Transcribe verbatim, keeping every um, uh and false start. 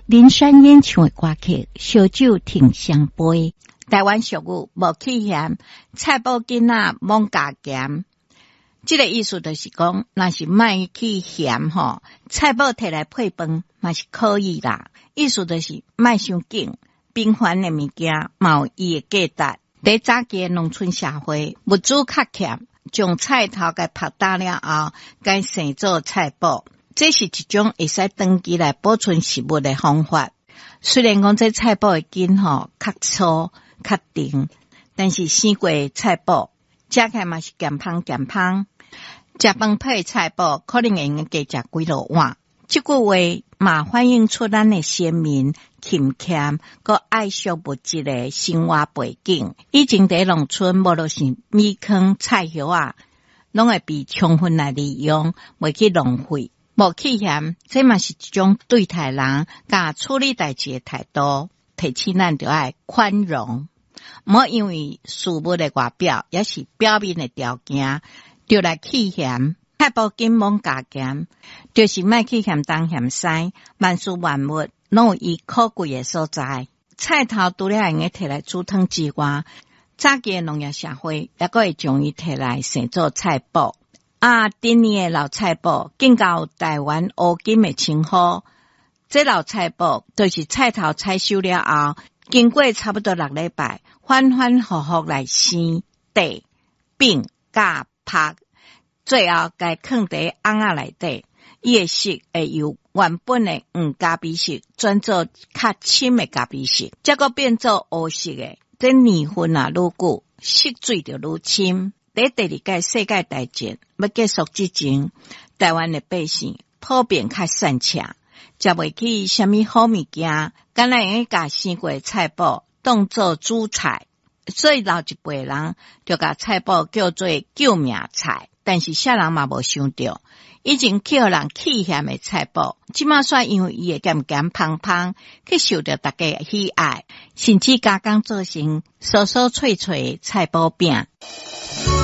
林山演唱的歌曲，烧酒停香杯。台湾俗语无去嫌，菜脯囡仔罔加咸。这个意思就是讲，若是卖去嫌吼，菜脯摕来配饭嘛是可以啦。意思就是卖伤紧，平凡的物件嘛有伊的价值。在早期的农村社会，物资较欠，将菜头给拍打了后，该生做菜脯。这是一种会使长期来保存食物的方法。虽然讲这菜脯的筋吼较粗较长，但是生过的菜脯食起来嘛是咸香咸香。食饭配菜脯可能会用加食几落碗。这句话嘛反映出咱的先民勤俭佮爱惜物质的生活背景。以前在农村，无论是米糠菜叶啊，拢会被充分来利用，袂去浪费。无去嫌，这嘛是一种对待人甲处理代志的态度。提醒咱就爱宽容，莫因为事物的外表也是表面的条件，就来去嫌。菜脯紧罔加咸，就是莫去嫌东嫌西，万事万物拢有伊可贵的所在。菜头除了用个摕来煮汤之外，早期的农业社会也个会将伊摕来生做菜脯。啊，今年的老菜脯更到台湾乌金的称呼。这老菜脯就是菜头采收了后，经过差不多六礼拜，反反复复来生、地、饼、甲拍，最后该放在甕仔内底。伊的色会由原本的黄咖啡色转做较深的咖啡色，再个变做乌色的。这年份啊，愈久色水就愈深。在第二届世界大战要结束之前，台湾的百姓普遍较善吃，食袂起什么好物件，敢若用甲生过菜脯当做主菜，所以老一辈人就甲菜脯叫做救命菜。但是啥人嘛无想到，以前去互人弃嫌的菜脯，即马煞因为伊的咸咸香香，去受到大家的喜爱，甚至加工做成酥酥脆脆的菜脯饼。